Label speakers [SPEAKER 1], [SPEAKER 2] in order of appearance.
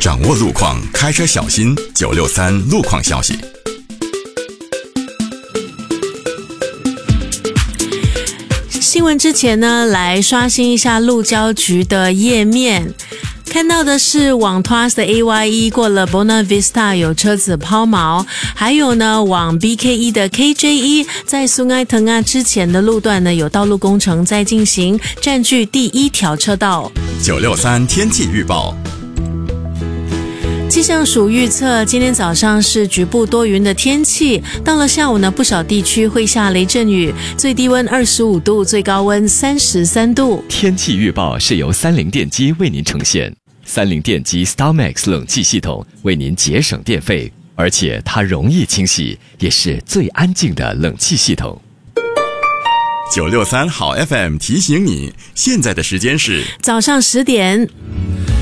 [SPEAKER 1] 掌握路况，开车小心。963路况消息。
[SPEAKER 2] 新闻之前呢，来刷新一下路交局的页面。看到的是往 TWAS 的 AYE 过了 Bona Vista 有车子抛锚，还有呢往 BK1 的 KJ1 在苏埃腾啊之前的路段呢有道路工程在进行，占据第1条车道。
[SPEAKER 1] 963天气预报。
[SPEAKER 2] 气象署预测，今天早上是局部多云的天气，到了下午呢，不少地区会下雷阵雨，最低温25度，最高温33度。
[SPEAKER 3] 天气预报是由30电机为您呈现，30电机 StarMax 冷气系统为您节省电费，而且它容易清洗，也是最安静的冷气系统。
[SPEAKER 1] 963好 FM 提醒你，现在的时间是
[SPEAKER 2] 早上10点。